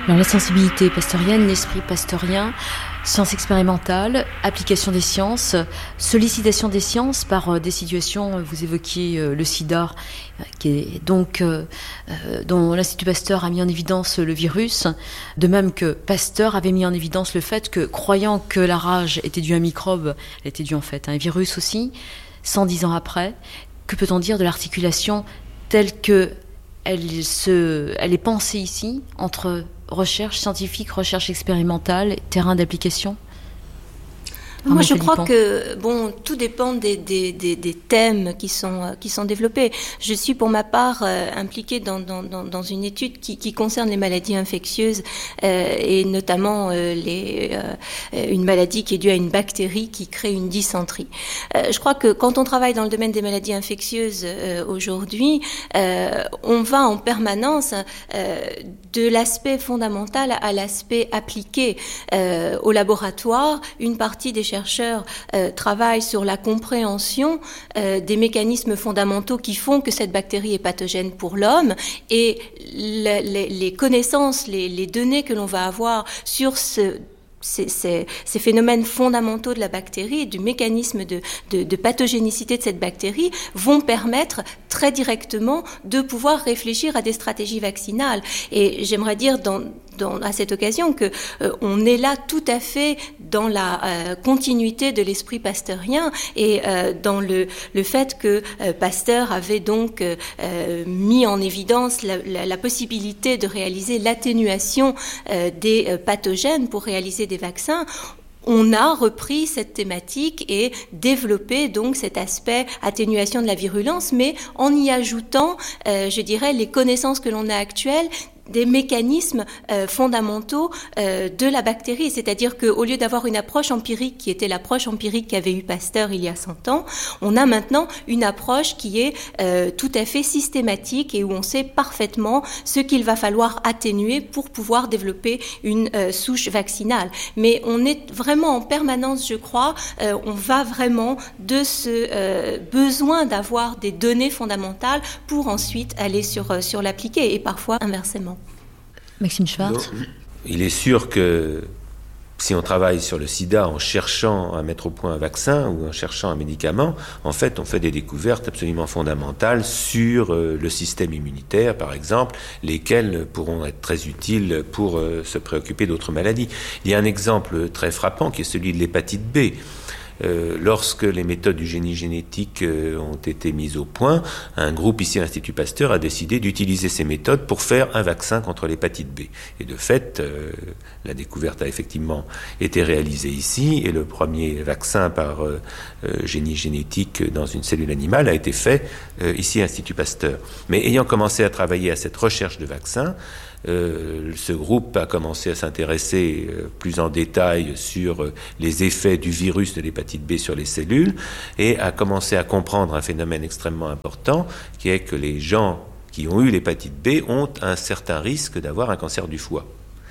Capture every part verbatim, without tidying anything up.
Alors la sensibilité pasteurienne, l'esprit pasteurien, sciences expérimentales, application des sciences, sollicitation des sciences par des situations, vous évoquiez le sida, qui est donc, euh, dont l'Institut Pasteur a mis en évidence le virus, de même que Pasteur avait mis en évidence le fait que, croyant que la rage était due à un microbe, elle était due en fait à un virus aussi, cent dix ans après. Que peut-on dire de l'articulation telle que elle, se, elle est pensée ici entre recherche scientifique, recherche expérimentale, terrain d'application? Moi, je crois que bon, tout dépend des, des, des, des thèmes qui sont qui sont développés. Je suis pour ma part euh, impliquée dans, dans, dans une étude qui, qui concerne les maladies infectieuses euh, et notamment euh, les, euh, une maladie qui est due à une bactérie qui crée une dysenterie. Euh, je crois que quand on travaille dans le domaine des maladies infectieuses euh, aujourd'hui, euh, on va en permanence euh, de l'aspect fondamental à l'aspect appliqué euh, au laboratoire. Une partie des chercheurs euh, travaillent sur la compréhension euh, des mécanismes fondamentaux qui font que cette bactérie est pathogène pour l'homme, et le, les, les connaissances, les, les données que l'on va avoir sur ce Ces, ces, ces phénomènes fondamentaux de la bactérie et du mécanisme de, de, de pathogénicité de cette bactérie vont permettre très directement de pouvoir réfléchir à des stratégies vaccinales. Et j'aimerais dire dans, dans, à cette occasion que euh, on est là tout à fait dans la euh, continuité de l'esprit pasteurien et euh, dans le, le fait que euh, Pasteur avait donc euh, mis en évidence la, la, la possibilité de réaliser l'atténuation euh, des euh, pathogènes pour réaliser des vaccins. On a repris cette thématique et développé donc cet aspect atténuation de la virulence, mais en y ajoutant, euh, je dirais, les connaissances que l'on a actuelles des mécanismes euh, fondamentaux euh, de la bactérie, c'est-à-dire qu'au lieu d'avoir une approche empirique qui était l'approche empirique qu'avait eu Pasteur il y a cent ans, on a maintenant une approche qui est euh, tout à fait systématique et où on sait parfaitement ce qu'il va falloir atténuer pour pouvoir développer une euh, souche vaccinale. Mais on est vraiment en permanence, je crois, euh, on va vraiment de ce euh, besoin d'avoir des données fondamentales pour ensuite aller sur, euh, sur l'appliquer, et parfois inversement. Maxime Schwartz. Il est sûr que si on travaille sur le sida en cherchant à mettre au point un vaccin ou en cherchant un médicament, en fait, on fait des découvertes absolument fondamentales sur euh, le système immunitaire, par exemple, lesquelles pourront être très utiles pour euh, se préoccuper d'autres maladies. Il y a un exemple très frappant qui est celui de l'hépatite B. Euh, lorsque les méthodes du génie génétique euh, ont été mises au point, un groupe ici à l'Institut Pasteur a décidé d'utiliser ces méthodes pour faire un vaccin contre l'hépatite B. Et de fait, euh, la découverte a effectivement été réalisée ici, et le premier vaccin par euh, euh, génie génétique dans une cellule animale a été fait euh, ici à l'Institut Pasteur. Mais ayant commencé à travailler à cette recherche de vaccins, Euh, ce groupe a commencé à s'intéresser euh, plus en détail sur euh, les effets du virus de l'hépatite B sur les cellules, et a commencé à comprendre un phénomène extrêmement important, qui est que les gens qui ont eu l'hépatite B ont un certain risque d'avoir un cancer du foie.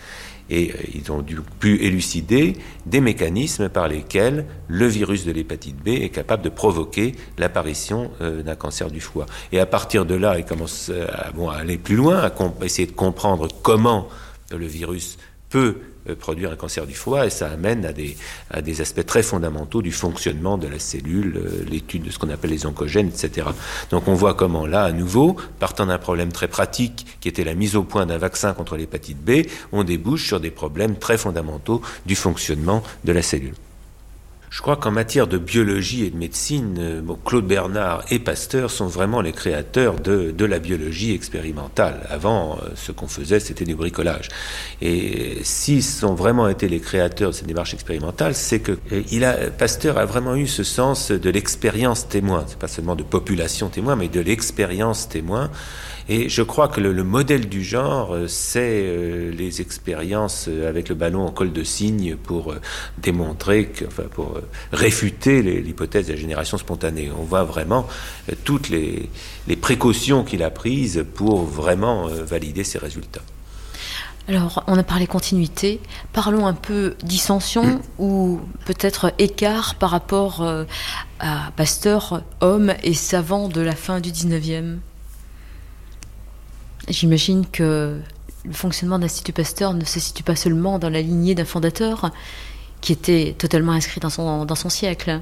Et euh, ils ont dû, pu élucider des mécanismes par lesquels le virus de l'hépatite B est capable de provoquer l'apparition euh, d'un cancer du foie. Et à partir de là, ils commencent à, bon, à aller plus loin, à comp- essayer de comprendre comment le virus peut euh, produire un cancer du foie, et ça amène à des, à des aspects très fondamentaux du fonctionnement de la cellule, euh, l'étude de ce qu'on appelle les oncogènes, et cetera. Donc on voit comment là, à nouveau, partant d'un problème très pratique, qui était la mise au point d'un vaccin contre l'hépatite B, on débouche sur des problèmes très fondamentaux du fonctionnement de la cellule. Je crois qu'en matière de biologie et de médecine, euh, bon, Claude Bernard et Pasteur sont vraiment les créateurs de, de la biologie expérimentale. Avant, euh, ce qu'on faisait, c'était du bricolage. Et s'ils ont vraiment été les créateurs de cette démarche expérimentale, c'est que euh, il a, Pasteur a vraiment eu ce sens de l'expérience témoin. C'est pas seulement de population témoin, mais de l'expérience témoin. Et je crois que le, le modèle du genre, c'est euh, les expériences avec le ballon en colle de cygne pour euh, démontrer, que, enfin pour euh, réfuter les, l'hypothèse de la génération spontanée. On voit vraiment euh, toutes les, les précautions qu'il a prises pour vraiment euh, valider ces résultats. Alors, on a parlé continuité. Parlons un peu dissension ou peut-être écart par rapport euh, à Pasteur, homme et savant de la fin du dix-neuvième. J'imagine que le fonctionnement de l'Institut Pasteur ne se situe pas seulement dans la lignée d'un fondateur qui était totalement inscrit dans son, dans son siècle.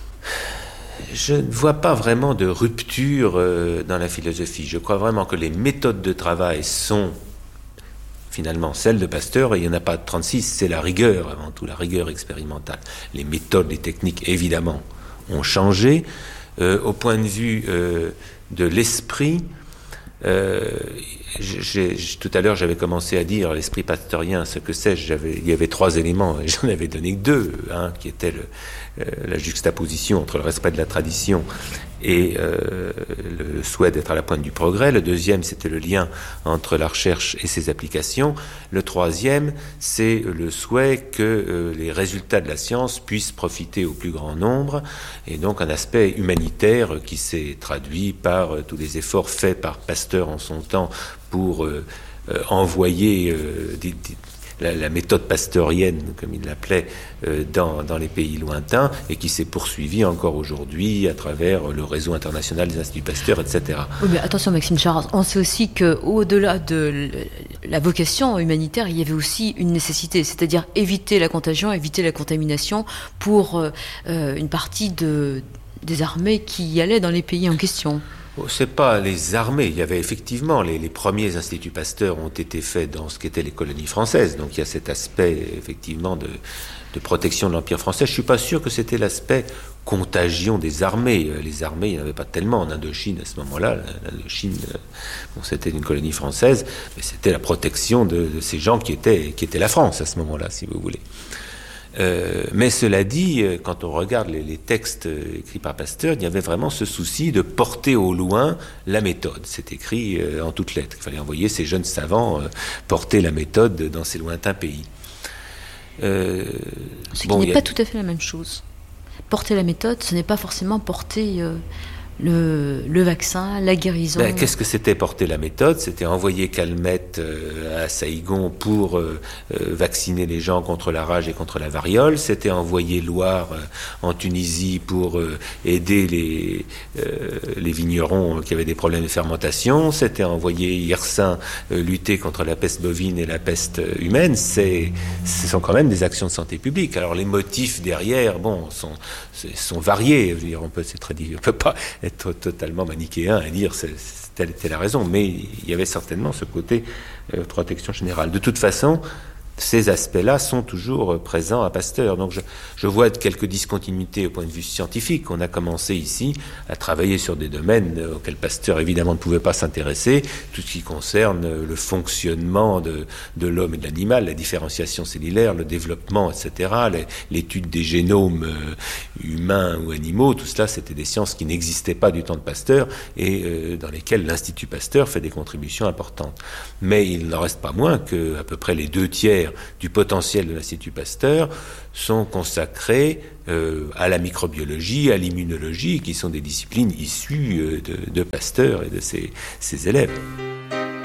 Je ne vois pas vraiment de rupture euh, dans la philosophie. Je crois vraiment que les méthodes de travail sont finalement celles de Pasteur, et il n'y en a pas trente-six, c'est la rigueur avant tout, la rigueur expérimentale. Les méthodes, les techniques, évidemment, ont changé. Euh, au point de vue euh, de l'esprit, euh, j'ai, j'ai, tout à l'heure j'avais commencé à dire l'esprit pasteurien, ce que c'est, j'avais, il y avait trois éléments, et j'en avais donné que deux, hein, qui étaient le, euh, la juxtaposition entre le respect de la tradition et euh, le souhait d'être à la pointe du progrès. Le deuxième, c'était le lien entre la recherche et ses applications. Le troisième, c'est le souhait que euh, les résultats de la science puissent profiter au plus grand nombre, et donc un aspect humanitaire qui s'est traduit par euh, tous les efforts faits par Pasteur en son temps pour euh, euh, envoyer euh, des, des La, la méthode pasteurienne, comme il l'appelait, euh, dans, dans les pays lointains, et qui s'est poursuivie encore aujourd'hui à travers le réseau international des instituts Pasteur, et cetera. Oui, mais attention, Maxime Charras, on sait aussi qu'au-delà de la vocation humanitaire, il y avait aussi une nécessité, c'est-à-dire éviter la contagion, éviter la contamination pour euh, une partie de, des armées qui y allaient dans les pays en question. C'est pas les armées. Il y avait effectivement les, les premiers instituts Pasteur ont été faits dans ce qu'étaient les colonies françaises. Donc il y a cet aspect effectivement de, de protection de l'Empire français. Je suis pas sûr que c'était l'aspect contagion des armées. Les armées, il n'y en avait pas tellement en Indochine à ce moment-là. L'Indochine, bon, c'était une colonie française, mais c'était la protection de, de ces gens qui étaient, qui étaient la France à ce moment-là, si vous voulez. Euh, mais cela dit, quand on regarde les, les textes écrits par Pasteur, il y avait vraiment ce souci de porter au loin la méthode. C'est écrit euh, en toutes lettres. Il fallait envoyer ces jeunes savants euh, porter la méthode dans ces lointains pays. Euh, ce bon, qui n'est a... pas tout à fait la même chose. Porter la méthode, ce n'est pas forcément porter euh, le, le vaccin, la guérison. Ben, qu'est-ce que c'était porter la méthode? C'était envoyer Calmette euh, à Saïgon pour euh, euh, vacciner les gens contre la rage et contre la variole. C'était envoyer Loire euh, en Tunisie pour euh, aider les, euh, les vignerons qui avaient des problèmes de fermentation. C'était envoyer Yersin euh, lutter contre la peste bovine et la peste humaine. C'est, ce sont quand même des actions de santé publique. Alors les motifs derrière, bon, sont, sont variés. Je veux dire, on peut, c'est très, on peut pas être totalement manichéen et dire c'est, c'est telle était la raison, mais il y avait certainement ce côté euh, protection générale. De toute façon, ces aspects-là sont toujours présents à Pasteur. Donc je, je vois quelques discontinuités au point de vue scientifique. On a commencé ici à travailler sur des domaines auxquels Pasteur évidemment ne pouvait pas s'intéresser, tout ce qui concerne le fonctionnement de, de l'homme et de l'animal, la différenciation cellulaire, le développement, et cetera, les, l'étude des génomes humains ou animaux. Tout cela, c'était des sciences qui n'existaient pas du temps de Pasteur et euh, dans lesquelles l'Institut Pasteur fait des contributions importantes. Mais il n'en reste pas moins qu'à peu près les deux tiers du potentiel de l'Institut Pasteur sont consacrés euh, à la microbiologie, à l'immunologie, qui sont des disciplines issues euh, de, de Pasteur et de ses, ses élèves.